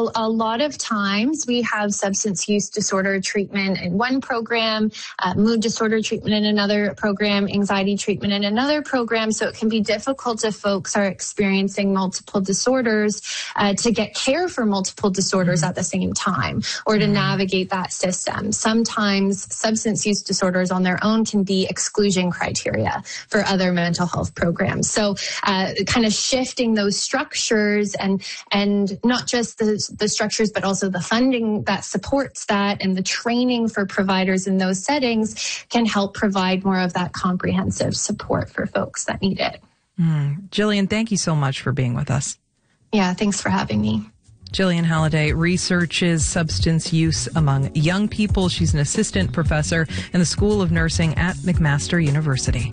a lot of times we have substance use disorder treatment in one program, mood disorder treatment in another program, anxiety treatment in another program. So it can be difficult if folks are experiencing multiple disorders to get care for multiple disorders at the same time or to navigate that system. Sometimes substance use disorders on their own can be exclusion criteria for other mental health programs. So kind of shifting those structures and not just the structures, but also the funding that supports that and the training for providers in those settings can help provide more of that comprehensive support for folks that need it. Jillian, thank you so much for being with us. Yeah, thanks for having me. Jillian Halliday researches substance use among young people. She's an assistant professor in the School of Nursing at McMaster University.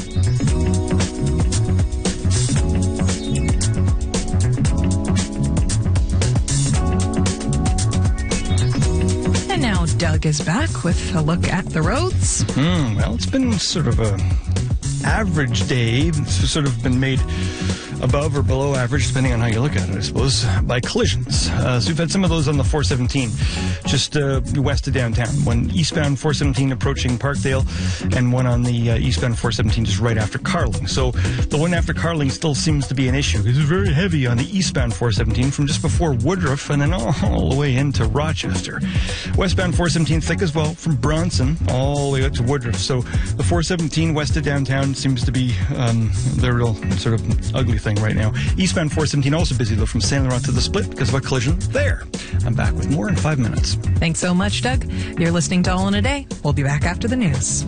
And now Doug is back with a look at the roads. Well, it's been sort of a average day. It's sort of been made above or below average, depending on how you look at it, I suppose, by collisions. So we've had some of those on the 417, just west of downtown. One eastbound 417 approaching Parkdale, and one on the eastbound 417 just right after Carling. So the one after Carling still seems to be an issue. It's very heavy on the eastbound 417 from just before Woodruff and then all the way into Rochester. Westbound 417 thick as well from Bronson all the way up to Woodruff. So the 417 west of downtown seems to be the real sort of ugly thing right now. Eastbound 417 also busy though from Saint Laurent to the Split because of a collision there. I'm back with more in 5 minutes. Thanks so much, Doug. You're listening to All in a Day. We'll be back after the news.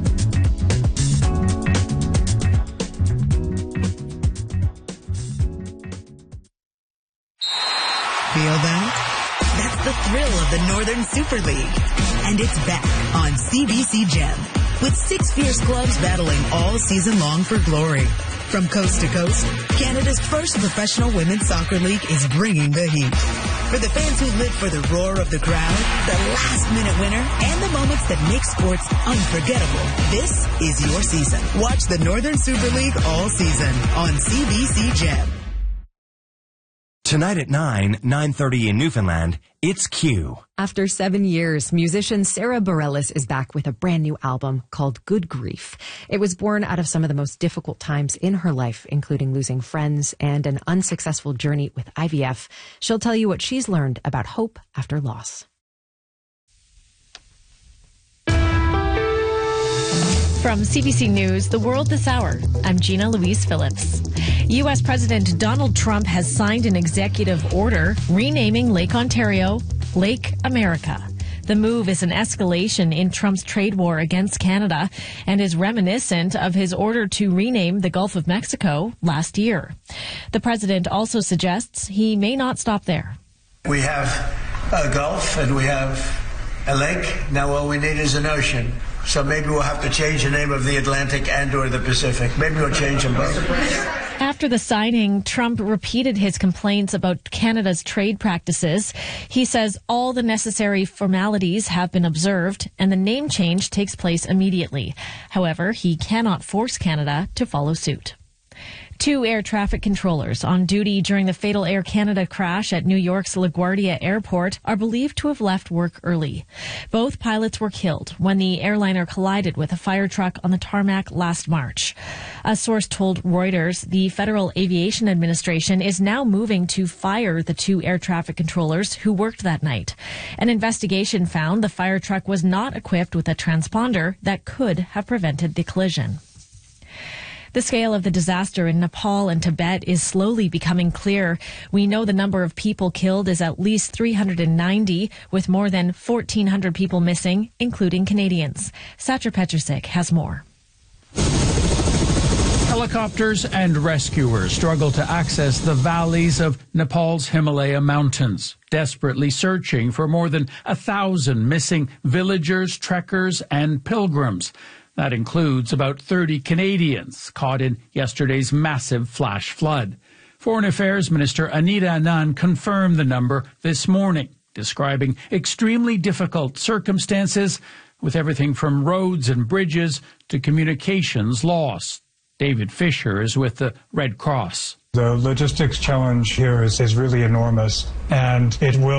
Feel that? That's the thrill of the Northern Super League. And it's back on CBC Gem with 6 fierce clubs battling all season long for glory. From coast to coast, Canada's first professional women's soccer league is bringing the heat. For the fans who live for the roar of the crowd, the last-minute winner, and the moments that make sports unforgettable, this is your season. Watch the Northern Super League all season on CBC Gem. Tonight at 9:30 in Newfoundland, it's Q. After 7 years, musician Sarah Bareilles is back with a brand new album called Good Grief. It was born out of some of the most difficult times in her life, including losing friends and an unsuccessful journey with IVF. She'll tell you what she's learned about hope after loss. From CBC News, The World This Hour, I'm Gina Louise Phillips. U.S. President Donald Trump has signed an executive order renaming Lake Ontario Lake America. The move is an escalation in Trump's trade war against Canada and is reminiscent of his order to rename the Gulf of Mexico last year. The president also suggests he may not stop there. We have a Gulf and we have a lake. Now all we need is an ocean. So maybe we'll have to change the name of the Atlantic and or the Pacific. Maybe we'll change them both. After the signing, Trump repeated his complaints about Canada's trade practices. He says all the necessary formalities have been observed and the name change takes place immediately. However, he cannot force Canada to follow suit. 2 air traffic controllers on duty during the fatal Air Canada crash at New York's LaGuardia Airport are believed to have left work early. Both pilots were killed when the airliner collided with a fire truck on the tarmac last March. A source told Reuters the Federal Aviation Administration is now moving to fire the 2 air traffic controllers who worked that night. An investigation found the fire truck was not equipped with a transponder that could have prevented the collision. The scale of the disaster in Nepal and Tibet is slowly becoming clear. We know the number of people killed is at least 390, with more than 1,400 people missing, including Canadians. Satcher Petrusik has more. Helicopters and rescuers struggle to access the valleys of Nepal's Himalaya mountains, desperately searching for more than 1,000 missing villagers, trekkers, and pilgrims. That includes about 30 Canadians caught in yesterday's massive flash flood. Foreign Affairs Minister Anita Anand confirmed the number this morning, describing extremely difficult circumstances with everything from roads and bridges to communications lost. David Fisher is with the Red Cross. The logistics challenge here is really enormous, and it will